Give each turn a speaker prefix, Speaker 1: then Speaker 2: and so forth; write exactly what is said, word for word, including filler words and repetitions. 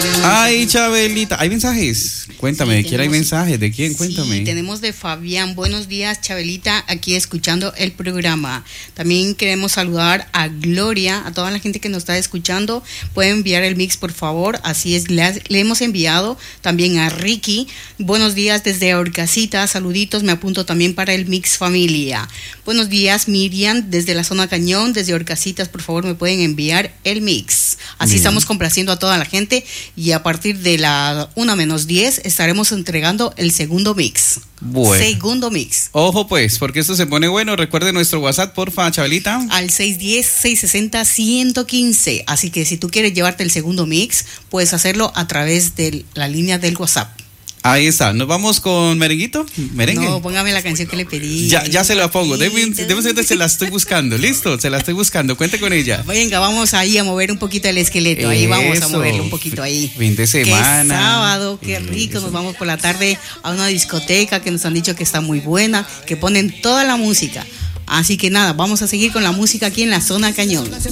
Speaker 1: Ay, Chabelita, ¿hay mensajes? Cuéntame, sí, ¿de quién hay mensajes? ¿De quién? Cuéntame.
Speaker 2: Sí, tenemos de Fabián. Buenos días, Chabelita, aquí escuchando el programa. También queremos saludar a Gloria, a toda la gente que nos está escuchando. Pueden enviar el mix, por favor. Así es, le, le hemos enviado también a Ricky. Buenos días desde Orcasita, saluditos, me apunto también para el mix familia. Buenos días, Miriam, desde la zona Cañón, desde Orcasitas, por favor me pueden enviar el mix. Así Bien. Estamos complaciendo a toda la gente y a partir de la una menos diez estaremos entregando el segundo mix.
Speaker 1: Bueno.
Speaker 2: Segundo mix.
Speaker 1: Ojo pues, porque esto se pone bueno. Recuerde nuestro WhatsApp, porfa, Chabelita.
Speaker 2: Al seis uno cero, seis seis cero, uno uno uno. Así que si tú quieres llevarte el segundo mix, puedes hacerlo a través de la línea del WhatsApp.
Speaker 1: Ahí está, nos vamos con merenguito, merengue.
Speaker 2: No, póngame la canción que le pedí.
Speaker 1: Ya, ya se la pongo, déme un segundo, se la estoy buscando, listo, se la estoy buscando, cuente con ella.
Speaker 2: Venga, vamos ahí a mover un poquito el esqueleto, ahí Eso. Vamos a moverlo un poquito ahí.
Speaker 1: Fin de semana.
Speaker 2: Qué sábado, qué rico, Eso. Nos vamos por la tarde a una discoteca que nos han dicho que está muy buena, que ponen toda la música. Así que nada, vamos a seguir con la música aquí en la zona Cañón.